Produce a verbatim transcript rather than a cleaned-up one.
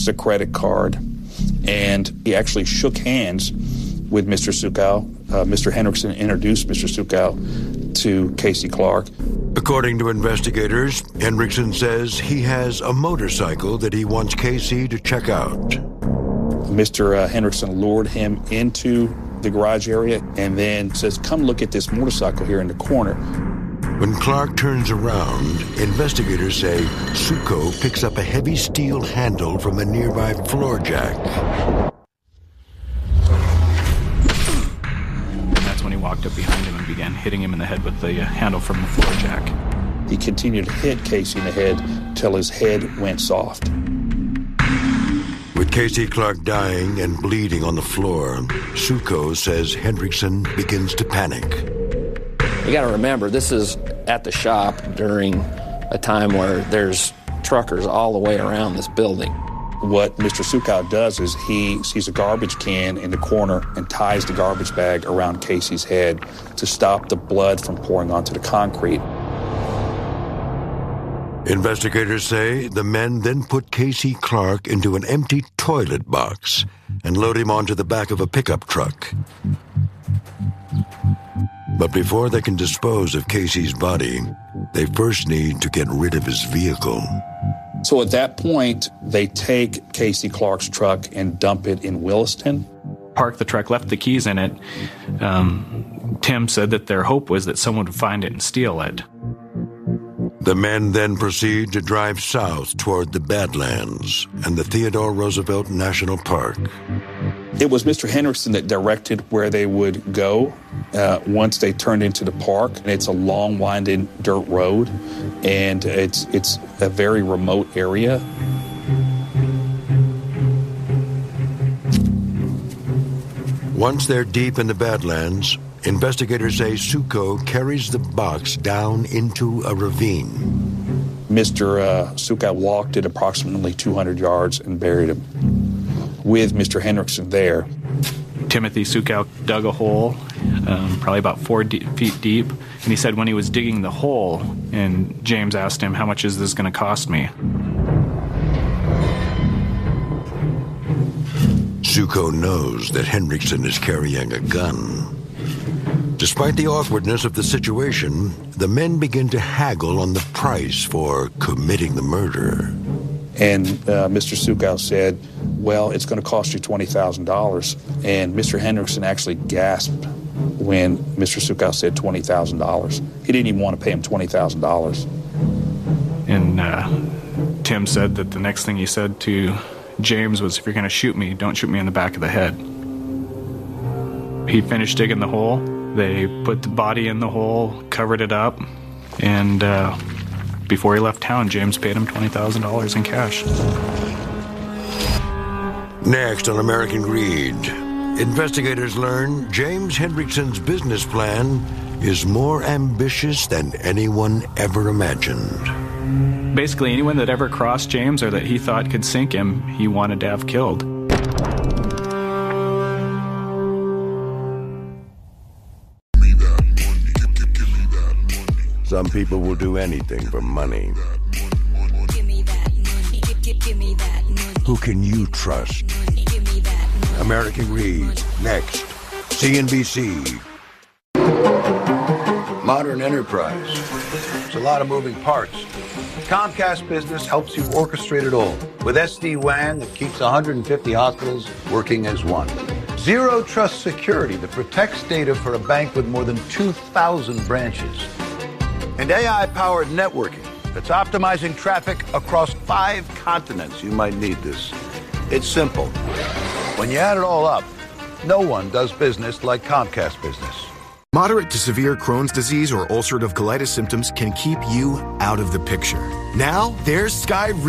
produced a credit card, and he actually shook hands with Mister Sukow. Uh, Mister Hendrickson introduced Mister Sukow to Casey Clark. According to investigators, Hendrickson says he has a motorcycle that he wants Casey to check out. Mister Uh, Hendrickson lured him into the garage area and then says, "Come look at this motorcycle here in the corner." When Clark turns around, investigators say Sukow picks up a heavy steel handle from a nearby floor jack. And that's when he walked up behind him and began hitting him in the head with the uh, handle from the floor jack. He continued to hit Casey in the head till his head went soft. With Casey Clark dying and bleeding on the floor, Sukow says Hendrickson begins to panic. You got to remember, this is at the shop during a time where there's truckers all the way around this building. What Mister Sukow does is he sees a garbage can in the corner and ties the garbage bag around Casey's head to stop the blood from pouring onto the concrete. Investigators say the men then put Casey Clark into an empty toilet box and load him onto the back of a pickup truck. But before they can dispose of Casey's body, they first need to get rid of his vehicle. So at that point, they take Casey Clark's truck and dump it in Williston. Parked the truck, left the keys in it. Um, Tim said that their hope was that someone would find it and steal it. The men then proceed to drive south toward the Badlands and the Theodore Roosevelt National Park. It was Mister Hendrickson that directed where they would go uh, once they turned into the park. And it's a long, winding dirt road, and it's it's a very remote area. Once they're deep in the Badlands, investigators say Sukow carries the box down into a ravine. Mister Uh, Sukow walked it approximately two hundred yards and buried him with Mister Hendrickson there. Timothy Sukow dug a hole, um, probably about four de- feet deep, and he said when he was digging the hole, and James asked him, "How much is this going to cost me?" Sukow knows that Hendrickson is carrying a gun. Despite the awkwardness of the situation, the men begin to haggle on the price for committing the murder. And uh, Mister Sukow said, "Well, it's going to cost you twenty thousand dollars. And Mister Hendrickson actually gasped when Mister Sukow said twenty thousand dollars. He didn't even want to pay him twenty thousand dollars. And uh, Tim said that the next thing he said to James was, "If you're going to shoot me, don't shoot me in the back of the head." He finished digging the hole. They put the body in the hole, covered it up, and uh, before he left town, James paid him twenty thousand dollars in cash. Next on American Greed, investigators learn James Hendrickson's business plan is more ambitious than anyone ever imagined. Basically, anyone that ever crossed James or that he thought could sink him, he wanted to have killed. Some people will do anything for money. Who can you trust? American Greed, next. C N B C. Modern enterprise. There's a lot of moving parts. Comcast Business helps you orchestrate it all with S D WAN that keeps one hundred fifty hospitals working as one. Zero Trust Security that protects data for a bank with more than two thousand branches. And A I-powered networking that's optimizing traffic across five continents. You might need this. It's simple. When you add it all up, no one does business like Comcast Business. Moderate to severe Crohn's disease or ulcerative colitis symptoms can keep you out of the picture. Now, there's Sky